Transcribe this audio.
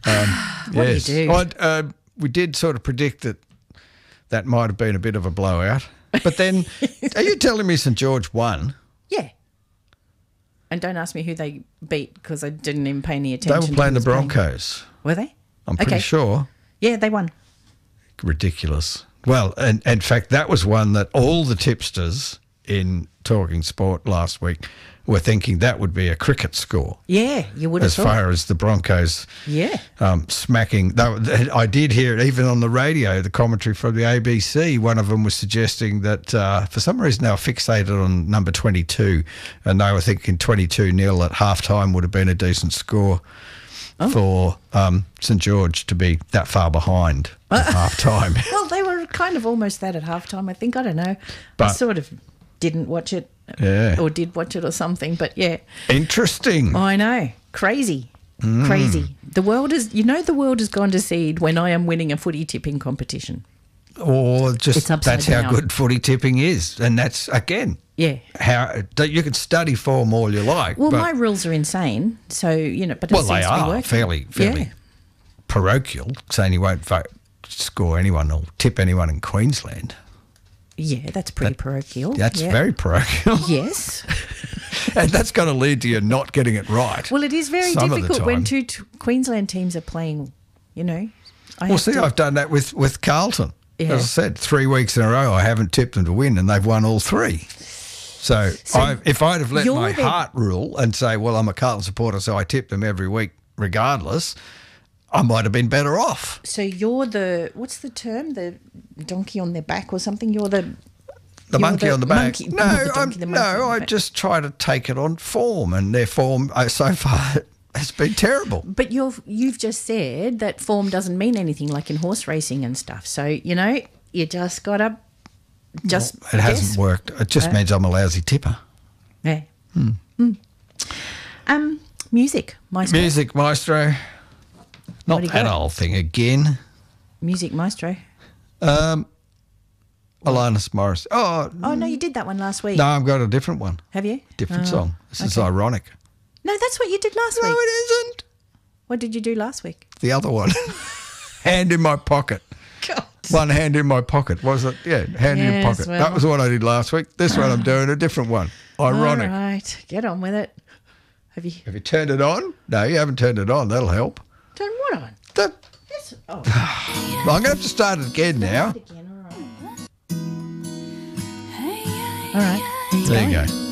What yes. do you do? We did sort of predict that might have been a bit of a blowout. But then, are you telling me St George won? Yeah. And don't ask me who they beat because I didn't even pay any attention. They were playing the Broncos. Were they? I'm pretty sure. Yeah, they won. Ridiculous. Well, and in fact, that was one that all the tipsters in Talking Sport last week were thinking that would be a cricket score. Yeah, you would have as far as the Broncos smacking. I did hear it even on the radio, the commentary from the ABC. One of them was suggesting that for some reason they were fixated on number 22 and they were thinking 22-0 at halftime would have been a decent score for St George to be that far behind at halftime. Well, they were kind of almost that at halftime, I think. I don't know. I sort of didn't watch it. Yeah. Or did watch it or something, but yeah. Interesting. I know. Crazy. Crazy. The world has gone to seed when I am winning a footy tipping competition. Or just that's down. how good footy tipping is. And that's, again, how you can study form all you like. Well, my rules are insane. So, but it seems they to be are working. fairly parochial, saying you won't score anyone or tip anyone in Queensland. Yeah, that's pretty parochial. That's very parochial. Yes. And that's going to lead to you not getting it right. Well, it is very difficult when two Queensland teams are playing, I've done that with Carlton. Yeah. As I said, 3 weeks in a row I haven't tipped them to win and they've won all three. So if I'd have let my heart rule and say, well, I'm a Carlton supporter, so I tip them every week regardless, I might have been better off. So you're what's the term? The donkey on their back or something? You're the monkey on the back. I just try to take it on form, and their form so far has been terrible. But you've just said that form doesn't mean anything, like in horse racing and stuff. So, you just got to it hasn't worked. It just means I'm a lousy tipper. Yeah. Music Maestro. Music Maestro. Not that old thing again. Music Maestro. Alanis Morris. Oh, no, you did that one last week. No, I've got a different one. Have you? Different song. This is ironic. No, that's what you did last week. No, it isn't. What did you do last week? The other one. Hand in my pocket. God. One hand in my pocket. Was it? Yeah, hand in your pocket. Well. That was what I did last week. This one I'm doing a different one. Ironic. All right, get on with it. Have you turned it on? No, you haven't turned it on. That'll help. Turn what on? Well, I'm going to have to start it again now. All right. There you go.